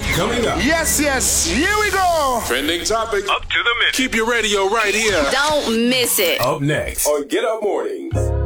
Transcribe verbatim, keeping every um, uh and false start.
Coming up. Yes, yes, here we go. Trending topic. Up to the minute. Keep your radio right here. Don't miss it. Up next on Get Up Mornings.